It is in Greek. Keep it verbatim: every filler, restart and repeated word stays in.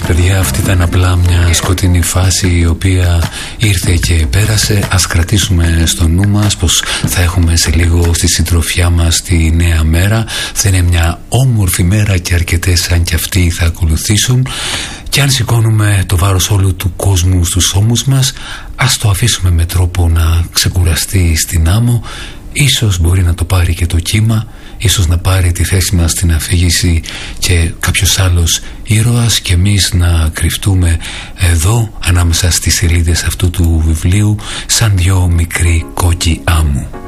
παιδιά, αυτή ήταν απλά μια σκοτεινή φάση η οποία ήρθε και πέρασε. Ας κρατήσουμε στο νου μας πως θα έχουμε σε λίγο στη συντροφιά μας τη νέα μέρα. Θα είναι μια όμορφη μέρα και αρκετές σαν κι αυτοί θα ακολουθήσουν. Και αν σηκώνουμε το βάρος όλου του κόσμου στους ώμους μας, ας το αφήσουμε με τρόπο να ξεκουραστεί στην άμμο. Ίσως μπορεί να το πάρει και το κύμα, ίσως να πάρει τη θέση μας στην αφήγηση και κάποιος άλλος ήρωας, και εμείς να κρυφτούμε εδώ ανάμεσα στις σελίδες αυτού του βιβλίου σαν δυο μικροί κόκκι άμμου.